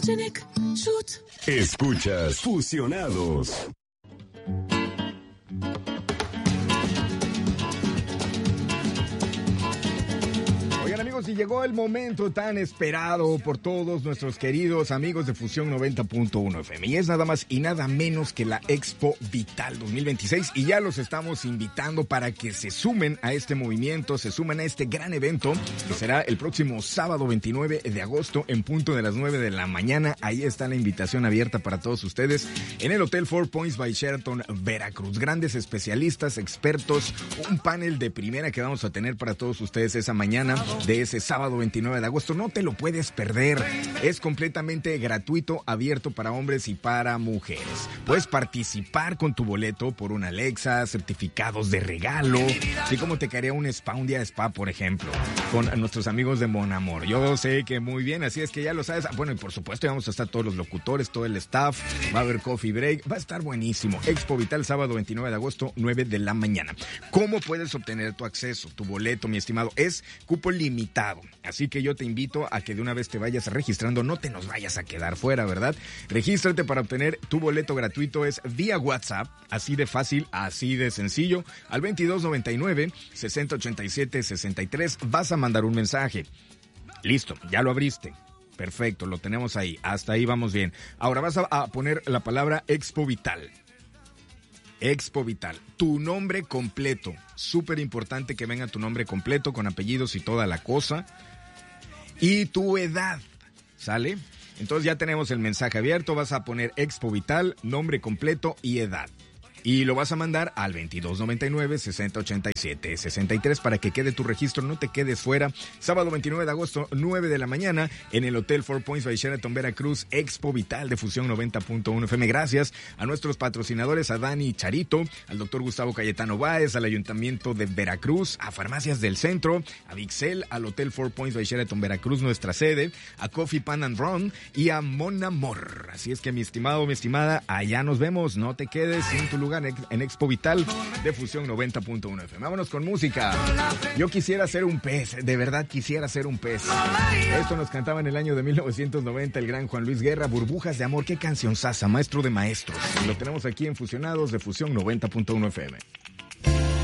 Photogenic shoot. Escuchas Fusionados. Amigos, y llegó el momento tan esperado por todos nuestros queridos amigos de Fusión 90.1 FM. Y es nada más y nada menos que la Expo Vital 2026. Y ya los estamos invitando para que se sumen a este movimiento, se sumen a este gran evento que será el próximo sábado 29 de agosto en punto de las 9 de la mañana. Ahí está la invitación abierta para todos ustedes en el Hotel Four Points by Sheraton, Veracruz. Grandes especialistas, expertos, un panel de primera que vamos a tener para todos ustedes esa mañana de ese sábado 29 de agosto. No te lo puedes perder. Es completamente gratuito, abierto para hombres y para mujeres. Puedes participar con tu boleto por una Alexa, certificados de regalo, así como te caería un spa, un día de spa, por ejemplo, con nuestros amigos de Mon Amor. Yo sé que muy bien, así es que ya lo sabes. Bueno, y por supuesto ya vamos a estar todos los locutores, todo el staff, va a haber coffee break, va a estar buenísimo. Expo Vital, sábado 29 de agosto, 9 de la mañana. ¿Cómo puedes obtener tu acceso, tu boleto, mi estimado? Es cupo limitado. Así que yo te invito a que de una vez te vayas registrando, no te nos vayas a quedar fuera, ¿verdad? Regístrate para obtener tu boleto gratuito, es vía WhatsApp, así de fácil, así de sencillo, al 2299-6087-63, vas a mandar un mensaje. Listo, ya lo abriste. Perfecto, lo tenemos ahí, hasta ahí vamos bien. Ahora vas a poner la palabra Expo Vital. Expo Vital, tu nombre completo, súper importante que venga tu nombre completo con apellidos y toda la cosa, y tu edad, ¿sale? Entonces ya tenemos el mensaje abierto, vas a poner Expo Vital, nombre completo y edad. Y lo vas a mandar al 2299-6087-63 para que quede tu registro, no te quedes fuera. Sábado 29 de agosto, 9 de la mañana, en el Hotel Four Points by Sheraton, Veracruz, Expo Vital de Fusión 90.1 FM. Gracias a nuestros patrocinadores, a Dani Charito, al doctor Gustavo Cayetano Báez, al Ayuntamiento de Veracruz, a Farmacias del Centro, a Vixel, al Hotel Four Points by Sheraton, Veracruz, nuestra sede, a Coffee Pan and Run y a Mon Amor. Así es que, mi estimado, mi estimada, allá nos vemos, no te quedes en tu lugar en Expo Vital de Fusión 90.1 FM. Vámonos con música. Yo quisiera ser un pez, de verdad quisiera ser un pez. Esto nos cantaba en el año de 1990 el gran Juan Luis Guerra, Burbujas de Amor. Qué canción sasa, maestro de maestros. Lo tenemos aquí en Fusionados de Fusión 90.1 FM.